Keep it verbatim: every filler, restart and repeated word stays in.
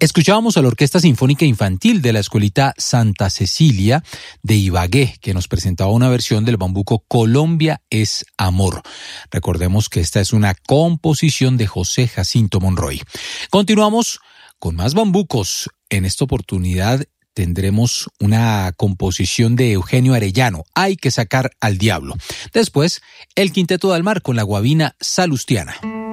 Escuchábamos a la Orquesta Sinfónica Infantil de la Escuelita Santa Cecilia de Ibagué, que nos presentaba una versión del bambuco Colombia es Amor. Recordemos que esta es una composición de José Jacinto Monroy. Continuamos con más bambucos. En esta oportunidad tendremos una composición de Eugenio Arellano, Hay que sacar al diablo. Después, el Quinteto del Mar con la guabina salustiana.